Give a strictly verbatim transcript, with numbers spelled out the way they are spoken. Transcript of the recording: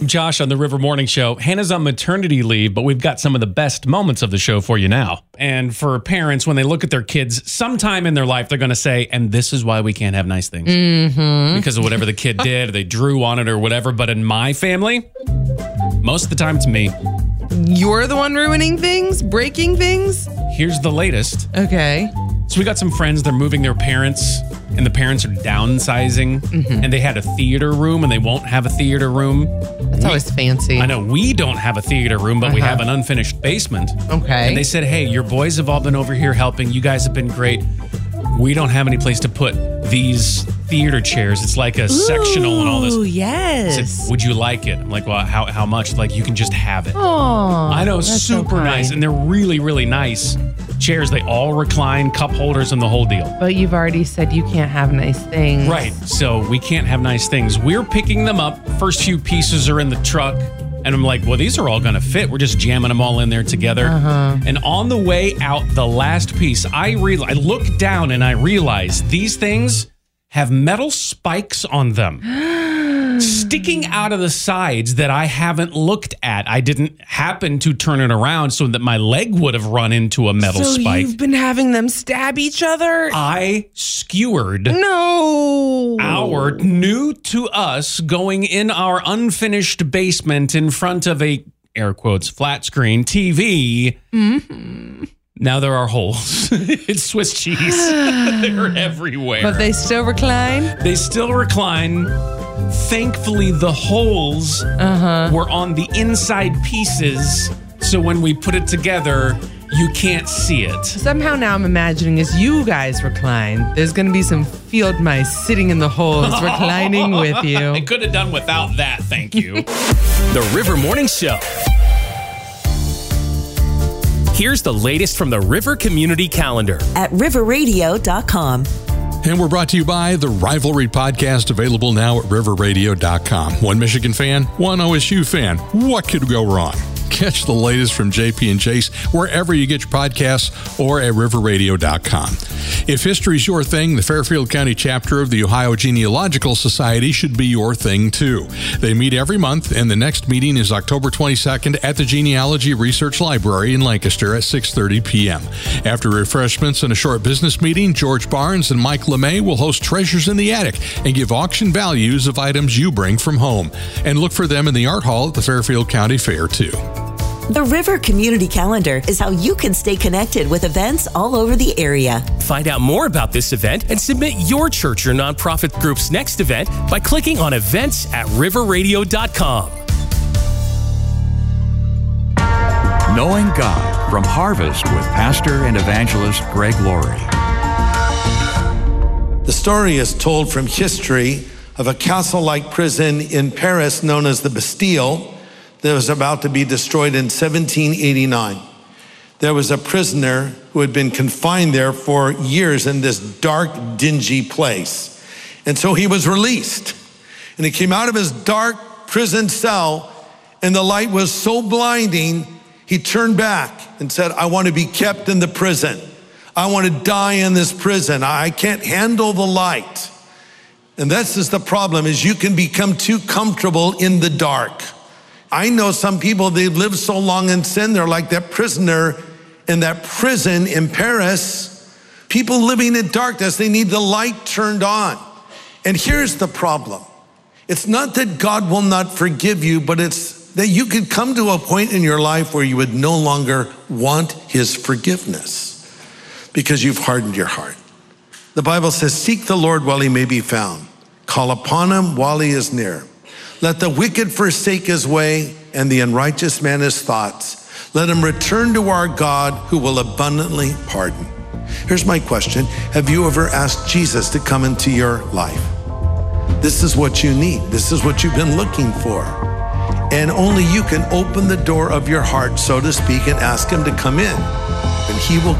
Josh on the River Morning Show. Hannah's on maternity leave, but we've got some of the best moments of the show for you now. And for parents, when they look at their kids, sometime in their life, they're going to say, and this is why we can't have nice things. Mm-hmm. Because of whatever the kid did, or they drew on it or whatever. But in my family, most of the time it's me. You're the one ruining things? Breaking things? Here's the latest. Okay. So we got some friends, they're moving their parents, and the parents are downsizing, mm-hmm. and they had a theater room, and they won't have a theater room. That's we, always fancy. I know, we don't have a theater room, but uh-huh. we have an unfinished basement. Okay. And they said, hey, your boys have all been over here helping. You guys have been great. We don't have any place to put these theater chairs. It's like a Ooh, sectional and all this. Oh, yes. I said, would you like it? I'm like, well, how, how much? Like, you can just have it. Oh, I know, super so nice. And they're really, really nice chairs. They all recline, cup holders, and the whole deal. But you've already said you can't have nice things. Right. So we can't have nice things. We're picking them up. First few pieces are in the truck. And I'm like, well, these are all going to fit. We're just jamming them all in there together. Uh-huh. And on the way out, the last piece, I, re- I look down and I realize these things have metal spikes on them sticking out of the sides that I haven't looked at. I didn't happen to turn it around so that my leg would have run into a metal so spike. You've been having them stab each other? I skewered no. our new to us going in our unfinished basement in front of a, air quotes, flat screen T V. Mm-hmm. Now there are holes. It's Swiss cheese. They're everywhere. But they still recline? They still recline. Thankfully, the holes uh-huh. were on the inside pieces. So when we put it together, you can't see it. Somehow now I'm imagining as you guys recline, there's going to be some field mice sitting in the holes reclining with you. I could have done without that, thank you. The River Morning Show. Here's the latest from the River Community Calendar at river radio dot com. And we're brought to you by the Rivalry Podcast, available now at river radio dot com. One Michigan fan, one O S U fan. What could go wrong? Catch the latest from J P and Chase wherever you get your podcasts or at river radio dot com. If history's your thing, the Fairfield County chapter of the Ohio Genealogical Society should be your thing, too. They meet every month, and the next meeting is October twenty-second at the Genealogy Research Library in Lancaster at six thirty p.m. After refreshments and a short business meeting, George Barnes and Mike LeMay will host Treasures in the Attic and give auction values of items you bring from home. And look for them in the Art Hall at the Fairfield County Fair, too. The River Community Calendar is how you can stay connected with events all over the area. Find out more about this event and submit your church or nonprofit group's next event by clicking on events at river radio dot com. Knowing God from Harvest with Pastor and Evangelist Greg Laurie. The story is told from history of a castle-like prison in Paris known as the Bastille that was about to be destroyed in seventeen eighty-nine. There was a prisoner who had been confined there for years in this dark, dingy place. And so he was released. And he came out of his dark prison cell, and the light was so blinding, he turned back and said, I want to be kept in the prison. I want to die in this prison. I can't handle the light. And this is the problem, is you can become too comfortable in the dark. I know some people, they've lived so long in sin, they're like that prisoner in that prison in Paris. People living in darkness, they need the light turned on. And here's the problem. It's not that God will not forgive you, but it's that you could come to a point in your life where you would no longer want his forgiveness because you've hardened your heart. The Bible says, seek the Lord while he may be found. Call upon him while he is near. Let the wicked forsake his way and the unrighteous man his thoughts. Let him return to our God who will abundantly pardon. Here's my question. Have you ever asked Jesus to come into your life? This is what you need. This is what you've been looking for. And only you can open the door of your heart, so to speak, and ask him to come in. And he will